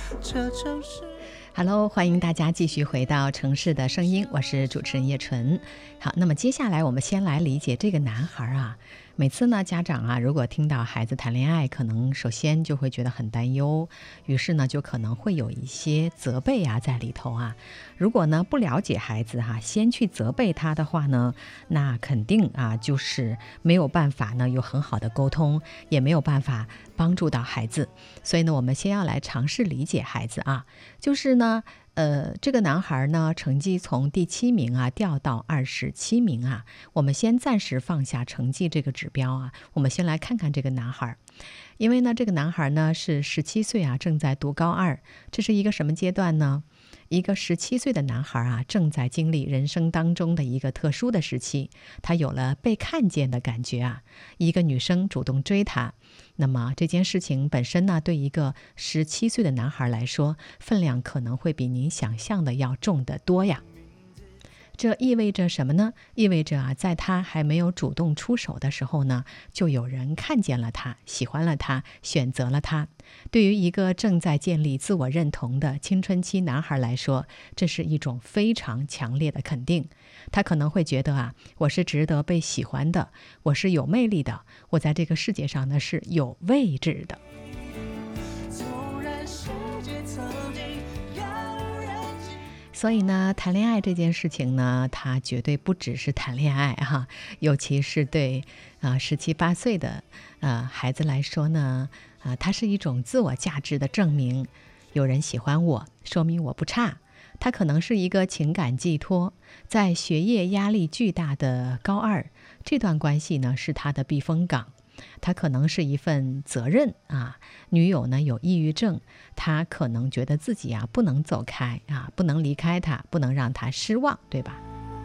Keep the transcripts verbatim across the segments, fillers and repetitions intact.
这城市。 Hello， 欢迎大家继续回到城市的声音，我是主持人叶纯。好，那么接下来我们先来理解这个男孩啊。每次呢，家长啊，如果听到孩子谈恋爱，可能首先就会觉得很担忧，于是呢，就可能会有一些责备啊在里头啊。如果呢不了解孩子哈、啊，先去责备他的话呢，那肯定啊就是没有办法呢有很好的沟通，也没有办法帮助到孩子。所以呢，我们先要来尝试理解孩子啊，就是呢。呃，这个男孩呢，成绩从第七名啊掉到二十七名啊。我们先暂时放下成绩这个指标啊，我们先来看看这个男孩。因为呢，这个男孩呢是十七岁啊，正在读高二。这是一个什么阶段呢？一个十七岁的男孩啊，正在经历人生当中的一个特殊的时期，他有了被看见的感觉啊。一个女生主动追他，那么这件事情本身呢，对一个十七岁的男孩来说，分量可能会比您想象的要重得多呀。这意味着什么呢？意味着啊，在他还没有主动出手的时候呢，就有人看见了他，喜欢了他，选择了他。对于一个正在建立自我认同的青春期男孩来说，这是一种非常强烈的肯定。他可能会觉得啊，我是值得被喜欢的，我是有魅力的，我在这个世界上呢是有位置的。所以呢，谈恋爱这件事情呢，它绝对不只是谈恋爱哈，尤其是对啊十七八岁的呃孩子来说呢，啊、呃，它是一种自我价值的证明。有人喜欢我，说明我不差。它可能是一个情感寄托。在学业压力巨大的高二，这段关系呢是他的避风港。他可能是一份责任啊，女友呢有抑郁症，他可能觉得自己啊不能走开啊，不能离开他，不能让他失望，对吧？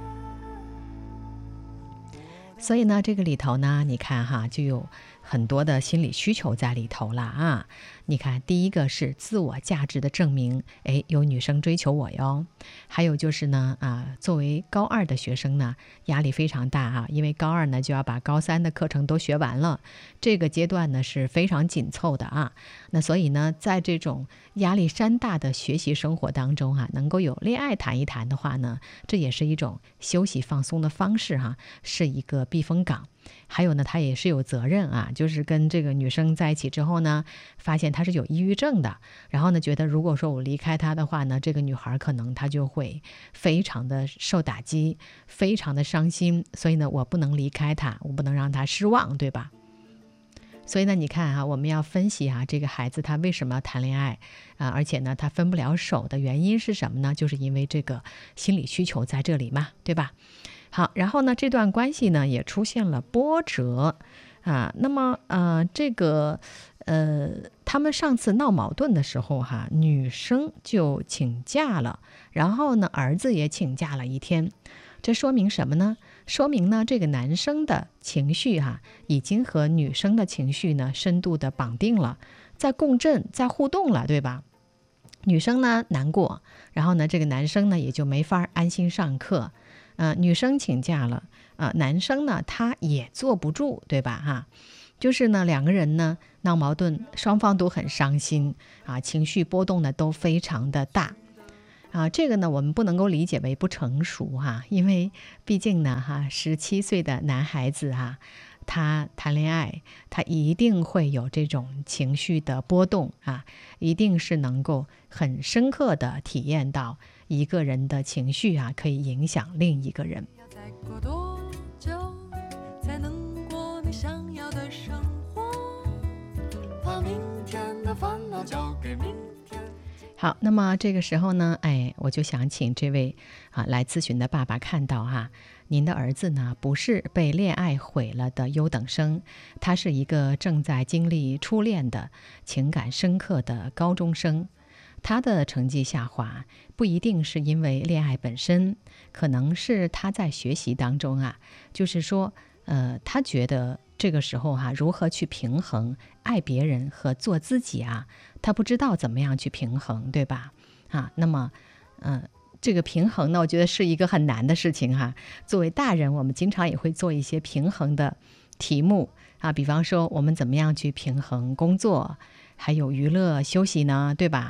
所以呢，这个里头呢，你看哈，就有很多的心理需求在里头了啊。你看，第一个是自我价值的证明，哎，有女生追求我哟。还有就是呢，啊，作为高二的学生呢，压力非常大啊，因为高二呢就要把高三的课程都学完了，这个阶段呢是非常紧凑的啊。那所以呢，在这种压力山大的学习生活当中啊，能够有恋爱谈一谈的话呢，这也是一种休息放松的方式哈、啊，是一个避风港。还有呢，他也是有责任啊，就是跟这个女生在一起之后呢，发现她是有抑郁症的，然后呢，觉得如果说我离开她的话呢，这个女孩可能她就会非常的受打击，非常的伤心，所以呢，我不能离开她，我不能让她失望，对吧？所以呢，你看啊，我们要分析啊，这个孩子他为什么要谈恋爱啊？而且呢，他分不了手的原因是什么呢？就是因为这个心理需求在这里嘛，对吧？好，然后呢，这段关系呢也出现了波折啊。那么呃，这个呃，他们上次闹矛盾的时候哈，女生就请假了，然后呢，儿子也请假了一天。这说明什么呢？说明呢，这个男生的情绪哈、啊，已经和女生的情绪呢深度的绑定了，在共振，在互动了，对吧？女生呢难过，然后呢，这个男生呢也就没法安心上课。呃，女生请假了，呃，男生呢他也坐不住，对吧？哈，就是呢两个人呢闹矛盾，双方都很伤心啊，情绪波动呢都非常的大啊。这个呢我们不能够理解为不成熟哈、啊，因为毕竟呢哈，十七岁的男孩子哈、啊，他谈恋爱，他一定会有这种情绪的波动啊，一定是能够很深刻的体验到一个人的情绪啊，可以影响另一个人。 要再过多久才能过你想要的生活？把明天的烦恼交给明天。 好，那么这个时候呢，哎，我就想请这位啊来咨询的爸爸看到哈、啊，您的儿子呢不是被恋爱毁了的优等生，他是一个正在经历初恋的情感深刻的高中生。他的成绩下滑不一定是因为恋爱本身，可能是他在学习当中啊，就是说呃，他觉得这个时候哈、啊，如何去平衡爱别人和做自己啊，他不知道怎么样去平衡，对吧？啊，那么嗯、呃，这个平衡呢，我觉得是一个很难的事情哈、啊。作为大人，我们经常也会做一些平衡的题目啊，比方说我们怎么样去平衡工作还有娱乐休息呢，对吧？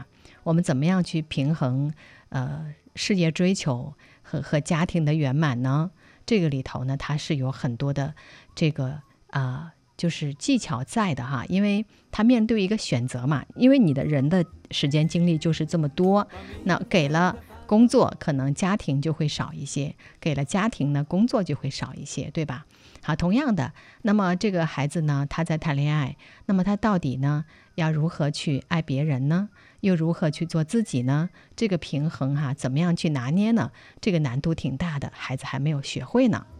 我们怎么样去平衡呃事业追求和和家庭的圆满呢？这个里头呢，它是有很多的这个啊、呃，就是技巧在的哈，因为他面对一个选择嘛，因为你的人的时间精力就是这么多，那给了工作，可能家庭就会少一些；给了家庭呢，工作就会少一些，对吧？好，同样的，那么这个孩子呢，他在谈恋爱，那么他到底呢，要如何去爱别人呢？又如何去做自己呢？这个平衡哈、啊，怎么样去拿捏呢？这个难度挺大的，孩子还没有学会呢。